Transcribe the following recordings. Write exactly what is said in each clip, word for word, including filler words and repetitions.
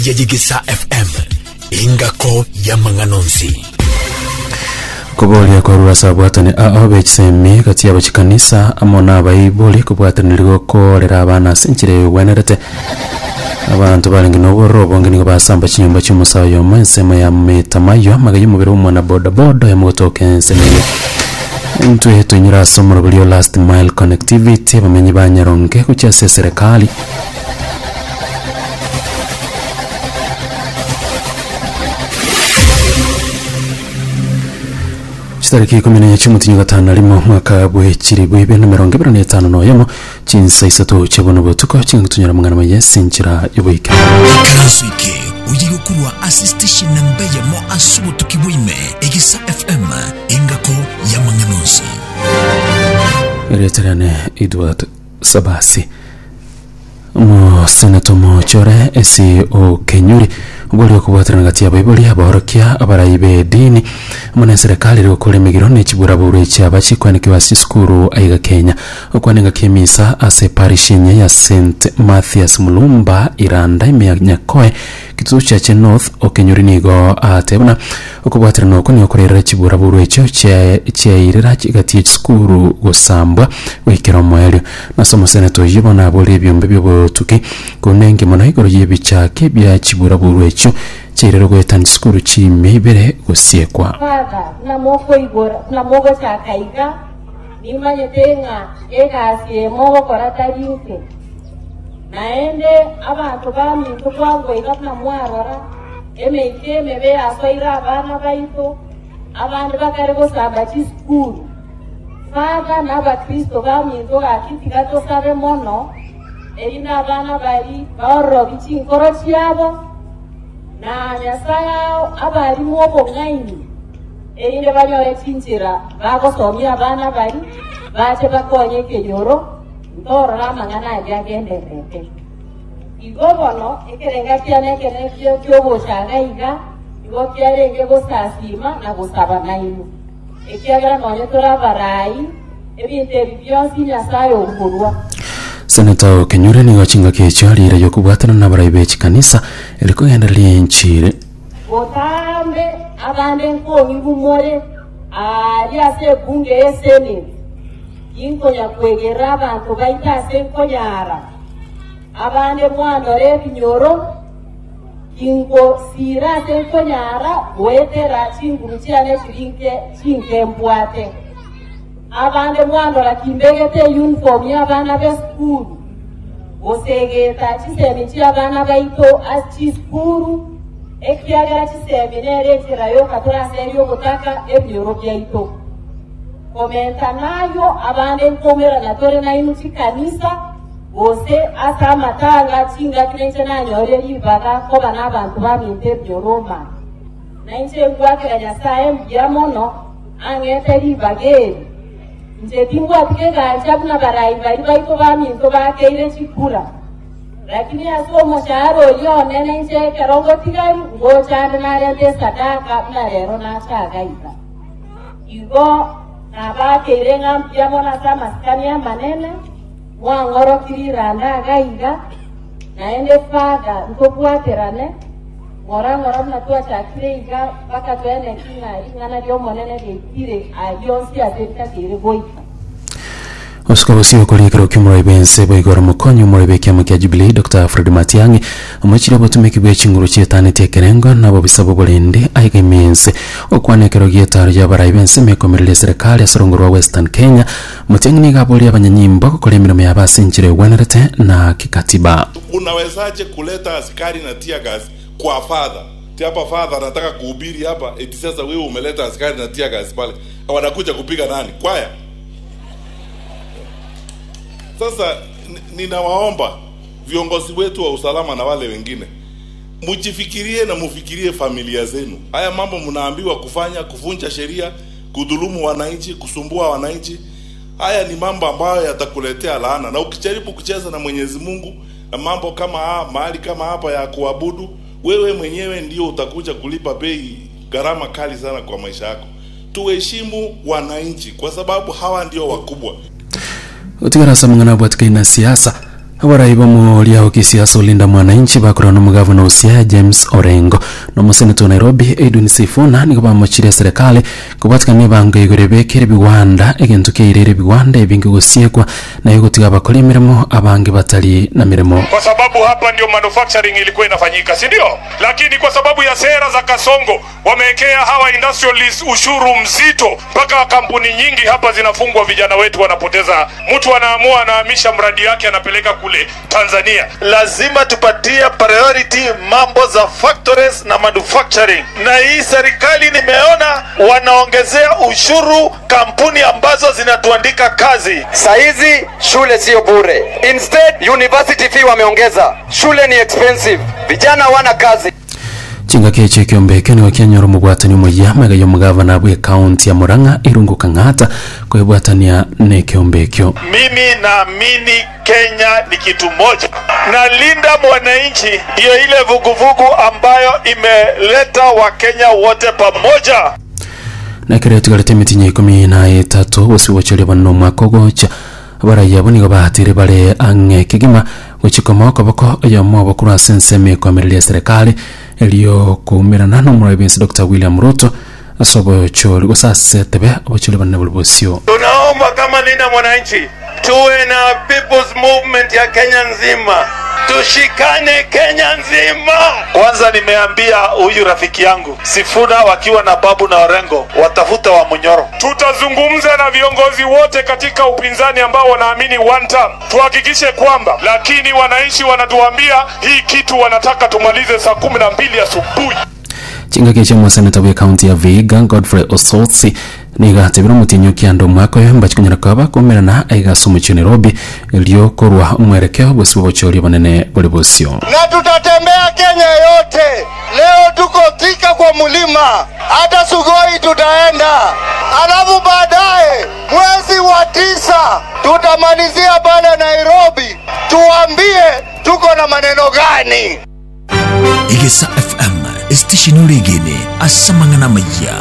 Yajigisa F M ingako ya manganonzi kubolia kwa rura sabwatani a obechsemi kati y'abachikanisa amona abayibuli kubwatanirwa ko lera abana sinchire wenerete abantu balingi noboro bongeni basamba chinyumba cy'umusayo mensema ya metamayo magaye mubiro umwana boda boda ya mutoke nseneye into yetu nyira somoro bulio last mile connectivity bamenyi banyaronge kucyase serikali tariki kumi n'enye cy'umutinyi gatanu arimo mwaka bw'ekiri bw'ibiri na mirongo ibiri n'itanu noyemo kinsa isatu cyabona butuko kingutunyara mwana ma yesinchira y'ubuyika kanasuike ugiye kurwa assistation number ya mo asubu tukibwime Egisa F M ingako ya manganonsi Reterane Edward Sabasi mo senato mo chore esi o Kenyuri ubuli okubatirana gati y'abayibuli abahorokia abarayibe dini muna serikali ro kole migirone kibura buru cyaba kwandikiwa sikuru aiga Kenya okwanenga kemisa ase parishinye ya Saint Mathias Mulumba Iranda imyanyakoe kituzo cha North Okenyuri nigo atebona okubatirana okoni okorera kibura buru ekyo cyayirira kigati y'sikuru gusambwa wekero moelyo nasomo senato yibona abuli byombe byo tuki kunenge mona igoro y'ibichake bya kibura buru ekyo kirero gwetani sikuru chimebere gusiekwa father na moko igora na mogo chakaiga nimanye tenga egasi mogo koratarinke naende abantu bamintu kwango igapna mwarora emeike mebe asoira abana baito abantu bakare gusamba chiskuru father na bakristo bamintu akiti gato sabe mono erina abana bari baoro bichinkoro cyabo na nyasaya abari mwobo ngaini erinde banyore chinjira bagosomya abana bari bache bakonye kenyoro ndoro ramangana yagenderete igobono ekerenga cyane kene byo byo boshanga iga igo kyarenge gosasima na gosaba nayo ekyagara none torabarai ebinte byonsi nyasayo ukurwa Senator Kenyuri ni wachinga kechari ira yokubwatana n'abarayibe chikanisa eliko yendalie nchire botambe abande nkonyi bumore ari ase bunge esene yinko ya kwegera abantu baita se konyara abande mwandore binyoro yinko sira se konyara wetera chinguru cyane chirinke chinke mbwate abande mwandora kimbegete uniform y'abana be school osegeta chisemi cy'abana baito achi school ekyagara chiseminere kirayo katora serio gutaka ebyoro byaito komenta nayo abande nkomera na tore na inu chikanisa ose asa matanga chinga kirenche nanyore yibaga ko bana abantu baminte byoroma na inche gwakira nyasaye mbyamono angete ribageri nje tingwa tikega chabuna barai bari baito baminto bakeire chikura lakini aso mosharo yo nene nje karongo tigari ngocha nare de sadaka na rero na chagaita igo na bakeire ngampya mona sama skania manene wangoro kiriranda gaiga naende fada nkobwaterane ngora ngora na tua chakireiga baka twene kinga ingana ryo monene rekire ayonsi ateka kire boika Oscar Sio Kolikero Kimura Bense Boygora Mukonyo Murebe Kyama kya Jubilee Doctor Fred Matiangi amachira botumeke bwe chinguru cyetane tekerengo nabo bisabo bolende aiga mense okwanekero gietaro ya barayi bense mekomerele serikali asorongorwa Western Kenya Matiangi ni gaboli abanyanyimbo kokole mirimo yabasinjire wenerete na kikatiba. Unawezaje kuleta askari na tear gas kwa father? Hapa father anataka kuhubiri hapa eti sasa wewe umeleta askari na tear gas pale. Wanakuja kupiga nani? Kwaya. Sasa ninawaomba viongozi wetu wa usalama na wale wengine mujifikirie na mufikirie familia zenu. Haya mambo mnaambiwa kufanya, kuvunja sheria, kudhulumu wananchi, kusumbua wananchi, haya ni mambo ambayo yatakuletea laana. Na ukijaribu kucheza na Mwenyezi Mungu na mambo kama hapa, mahali kama hapa ya kuabudu, wewe mwenyewe ndio utakuja kulipa bei, gharama kali sana kwa maisha yako. Tuheshimu wananchi kwa sababu hawa ndio wakubwa. Utigara samangana bwatika ina siasa Abaraiba mulia okisiasa ulinda mwananchi bakora no mugavana usia James Orengo no musenator Nairobi Edwin Sifuna niko bamuchire serikali kubatikana banga igorebekere biwanda egentu keirere biwanda ebingi gusiekwa na yogotiga bakora imirimo abange batali na mirimo, kwa sababu hapa ndio manufacturing ilikuwa inafanyika, si ndio? Lakini kwa sababu ya sera za Kasongo wamewekea hawa industrialists ushuru mzito mpaka kampuni nyingi hapa zinafungwa, vijana wetu wanapoteza. Mtu anaamua anahamisha mradi yake anapeleka kule Tanzania. Lazima tupatie priority mambo za factories na manufacturing, na hii serikali nimeona wanaongezea ushuru kampuni ambazo zinatuandika kazi. Saizi shule sio bure, instead university fee wameongeza. Shule ni expensive, vijana wana kazi. Chinga keche kiombeke ni wakianyoro mugwatani umuya mega yo mugavana bwe county ya Murang'a Irungu Kang'ata kwa bwatania ne kiombekyo. Mimi naamini Kenya ni kitu moja, na linda mwananchi ndio ile vuguvugu ambayo imeleta Wakenya wote pamoja. Na kire tugalete mitinye ikumi na itatu wasi wachole bano mwakogocha baraya bonigo bahatire bare ange kigima wichikomoko bako ya mwa kura senseme kwa milia serikali elio kumirana no muraibinsi Doctor William Ruto asobo choli kwa sasa tebe wachole bano bulbosio. Tunaomba kama linda mwananchi tuwe na people's movement ya Kenya nzima, tushikane Kenya nzima. Kwanza nimeambia huyu rafiki yangu Sifuna wakiwa na Babu na Orengo watafuta wa Munyoro. Tutazungumza na viongozi wote katika upinzani ambao wanaamini one term, tuhakikishe kwamba, lakini wananchi wanatuambia hii kitu wanataka tumalize saa kumi na mbili asubuhi. Chinga keche mwa senator we county ya Vihiga Godfrey Osotsi niga tebiro mutinyo kiando mwako yamba chikunyara kaba komera na aiga sumu chi Nairobi elio korwa umwerekeo bwesi bochori banene bolibosio. Na tutatembea Kenya yote. Leo tuko Thika kwa mulima, hata Sugoi tutaenda. Alafu baadaye mwezi wa tisa tutamalizia pale Nairobi. Tuambie tuko na maneno gani? Igesa F M station uregene asamangana maya.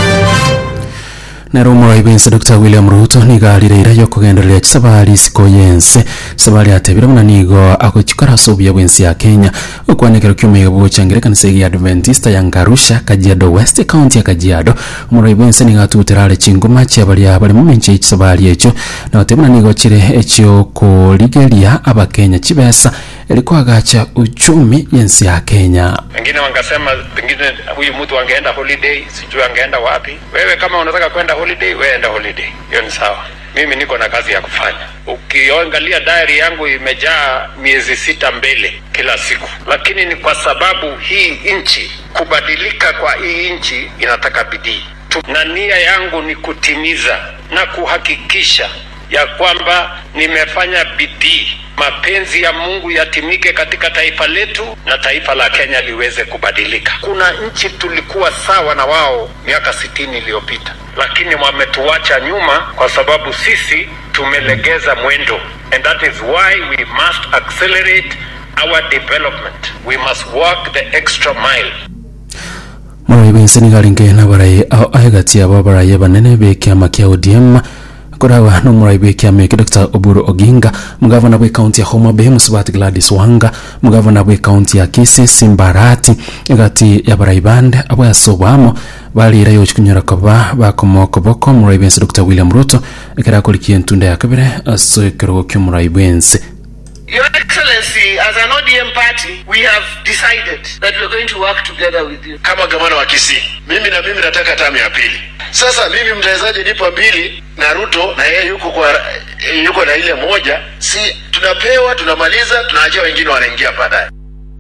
Nero muraibinsi Doctor William Ruto nigalire ira yo kugenderera chisabali siko yense sabali atebira muna nigo akochikara sobya bwensi ya Kenya okwanekero kyumega bochangire kanisa ya Adventista ya Ngarusha Kajiado West County ya Kajiado. Muraibinsi nigatuterale chingoma cyabali abali mu menche chisabali echo na atebira nigo chire echo koligelia abakenya chibesa ilikuwa gacha uchumi yensi ya Kenya. Wengine wangasema pengine huyu mtu angeenda holiday, sijui angeenda wapi. Wewe kama unataka kwenda holiday, wewe enda holiday. Hiyo ni sawa. Mimi niko na kazi ya kufanya. Ukiangalia diary yangu imejaa miezi sita mbele kila siku. Lakini ni kwa sababu hii nchi, kubadilika kwa hii nchi inataka bidii. Na nia yangu ni kutimiza na kuhakikisha ya kwamba nimefanya bidii, mapenzi ya Mungu yatimike katika taifa letu na taifa la Kenya liweze kubadilika. Kuna nchi tulikuwa sawa na wao miaka sitini iliyopita, lakini wametuacha nyuma kwa sababu sisi tumelegeza mwendo, and that is why we must accelerate our development. We must walk the extra mile. Muraibinsi nigalinge na barai au aigati abo barai banene beke amakia O D M korawa no muraibe kiame Doctor Oburu Oginga mugavana bwe county ya Homa Bay Musabati Gladys Wanga mugavana bwe county ya Kisii Simbarati gati ya baraibande abo yasobamo bali irayo chikunyara kaba bakomoko boko muraibe Doctor William Ruto ekera kolikie ntunda yakabire asoekero kyo muraibense. Your Excellency, as an O D M party, we have decided that we're going to work together with you. Kama gavana wa Kisii, mimi na mimi nataka tamu ya pili. Sasa mimi mtawezaje nipa mbili na Ruto na yeye yuko kwa yuko na ile moja? Si tunapewa, tunamaliza, tunaachia wengine wanaingia baadaye.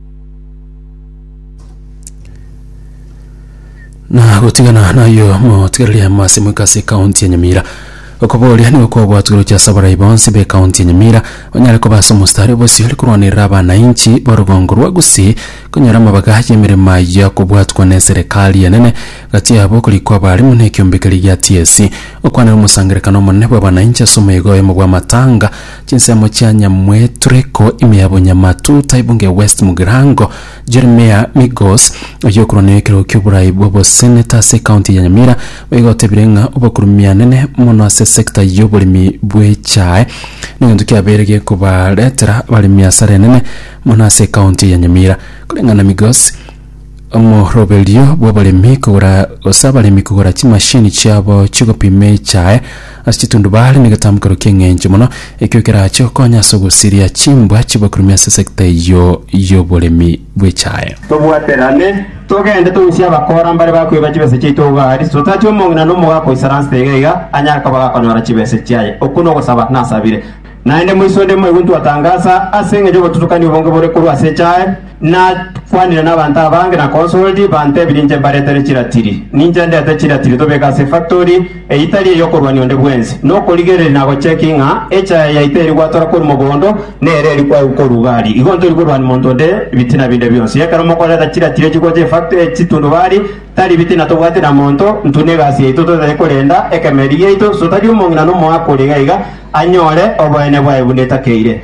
Na gutigana nayo mo tigalia masimu kasi county ya Nyamira. Okobolia ni uko bwaturo cha sabara ibonsi be county ya Nyamira wanyale ko baso mustari bosi hili kurwanira abananchi barugongo rwagusi kunyara mabagaje mirema ya kubwatwa ne serikali ya nene gati yabo kulikwa bali mu nekyombekeli ya T S C okwana musangirekano monne bwa abananchi asomego yemo bwa matanga chinsemo cha Nyamwetreko imeyabo Nyamatu taibunge West Mugirango Jeremia Migos oyokurone kero kyuburai bobo senator se county ya Nyamira begote birenga obakurumia nene mono se sector yoburimi bwechae nindu kyaberege kuba letera bali miasare nene mono se county ya Nyamira kulengana migos omo robelio bobalemi kugura osabalemi kugura chimashini cyabo chigopime chae asitundu bali nigatamukaro kengenje mono ekyokera cyo konya sogusiria chimbwa chibakurumia se sector yo yoburimi bwechae tobwaterane togende tusia bakora mbare bakwiba chibese cyito gari sotacho mongina no muga ko isarance tegega anyaka baga konora chibese cyaye okuno gusaba nasabire naende mwisonde mwe guntu watangaza asenge jogo tutukani ubonge bore kuru asechae na fwanira n'abantu abange na consolidi bante birinje baretere kiratiri ninje ndete kiratiri tobeka se factory eitali yo korwani onde bwenzi no koligere na go checkinga echa ya iteri gwatora ko mugondo nere eri kwa uko rugari igonto rikorwani montonde bitina binde byonse yakara mukora da kiratiri kigoje factory chitundu bari tari bitina tobwate na monto ntune gasi ito to kurenda ekemerie ito sotari umongina no mwa kolega iga anyore obone bwa ibuneta keire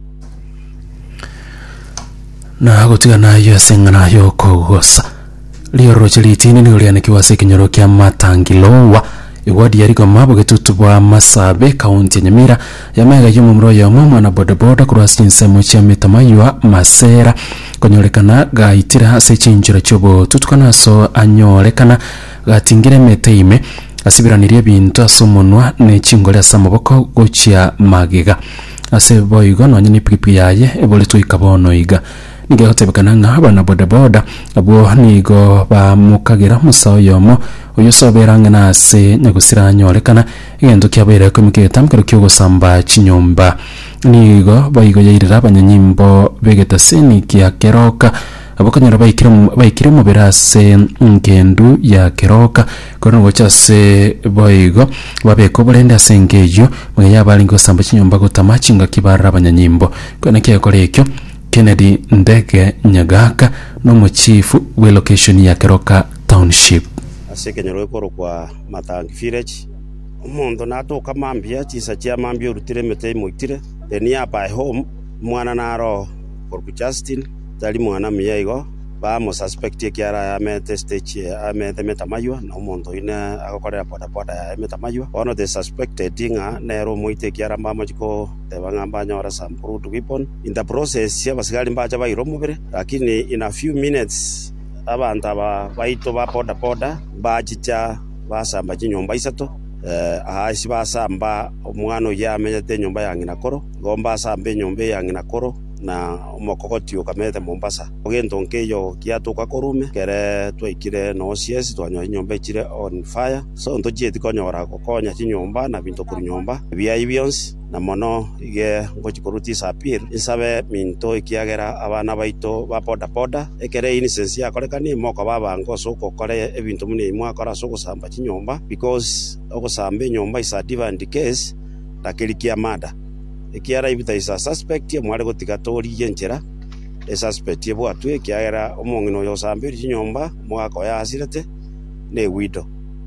na gutigana yo sengana yo kogosa lioro chilitini ni uliane kiwase kinyoro kya matangilowa iwadi yariko mabo getutubwa Masabe county Nyamira yamega yumu mro ya mama na boda boda kurasi nsemo cha metamaywa masera konyorekana gaitira se chinjira chobo tutukana so anyorekana gatingire meteime asibiranirie bintu asomonwa ne chingole asamaboko gochia magega ase boigo no nyini pipi yaye ebole tuikabono iga nigehotebekana ngaba na boda boda abo nigo ba mukagira musao yomo uyosoberanga na se nyagusira nyorekana igendo kyabere ko miketamkero kyo gusamba chinyomba nigo boigo yirira abanyanyimbo begeta seni kya keroka abokanyara bayikira bayikira mu berase ngendu ya keroka kono gocha se boigo babeko burenda sengeyo mwe yabalingo samba chinyomba gutamachinga kibara abanyanyimbo kone kyekolekyo Kennedy Ndege Nyagaka no muchifu we location ya Keroka Township asekenyero koro kwa Matangi Village umuntu natoka mambia chisa cha mambia urutire mete muitire enia by home mwana naro for Justin tali mwana miyego ba mo suspect kiara ya mete stage ya mete metamaywa na umuntu ina akokorera poda poda ya metamaywa one of the suspected dinga nero muite kiara mama chiko tebanga nyora sampuru tukipon in the process ya basigari mbacha bayiro mubere lakini in a few minutes abantu aba baito ba poda poda bachicha basamba chinyomba isato eh ahasi basamba omwana ya menyete nyomba yangina koro gomba sambe nyombe yangina koro na umokokotio kamete Mombasa ogento nkeyo kiatuka korume kere twaikire no cs twanyo nyomba ikire on fire so ndo jeti konyora kokonya chinyomba na binto kuri nyomba bia ibions na mono ige ngochikoruti sapir isabe minto ikiagera abana baito ba poda poda ekere innocence yakorekani moko baba ngoso kokore ebinto muni mwakora soko samba chinyomba because okosambe nyomba is a different case takirikia mada ikiara ibita isa suspect ye mware gotika tori yenjera e suspect ye bwa twe kiagera omongino yo sambiri chinyomba mwako ya asirete ne wido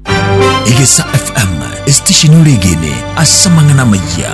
Igesa F M station regene asamangana maya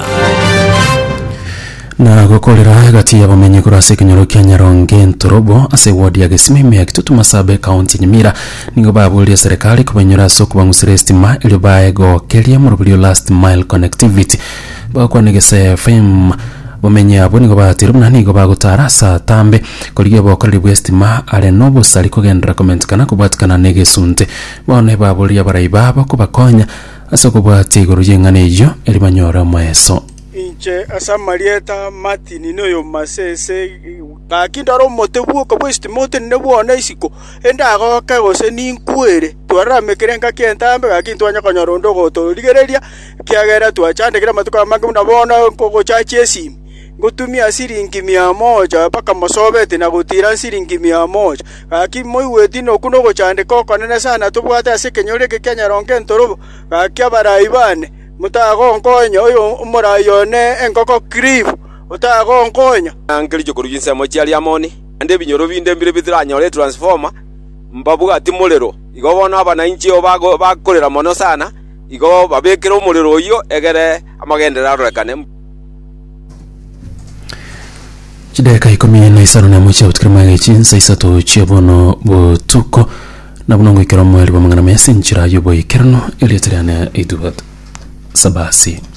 na gokolera gati ya bamenye kurase kinyoro kya Nyaronge Ntorobo ase ward ya Gesimime yakitutu Masabe county Nyamira nigo babuli serikali kubenyura so kubangusira estima ili baego kelia murubulio last mile connectivity bakwa Negesa F M bamenye abo nigo batirumna nigo bagutara sa tambe koliye bokorera bwestima ale nobo sali kugendera comment kana kubatikana Negesunte bone babuli abaraiba bakubakonya ase kubwati iguru yengane iyo eli banyora mweso inche asa marieta matini noyo masese kakindaro motebuo kabwesti mote nebuona isiko enda go kagose ninkwere twara mekerenga kientambe kakintwanya kanyorondo goto ligereria kiagera twachande kira matuka mangu nabona kogo chachi simu gutumia siringi mia moja paka masobete na gutira siringi mia moja kaki moiweti no kuno gochande koko nene sana tubwate ase kenyoreke Nyaronge Ntorobo kaki abaraibane mutago nkonya oyo umurayone enkoko krivu utago nkonya angeli jokurujinse mochiali amoni ande binyoro binde mbire bitranyore transformer mbabuga ati mulero igo bona abana inchi obago bakorera mono sana igo babekera umulero oyo egere amagendera rekane chideka ikomi na isano na mwicha utikirima chinsa isato chiabono botuko na bunongo ikero mweli wa mangana mesi nchira yubo ikirano iliyoteriane idubat sabasi.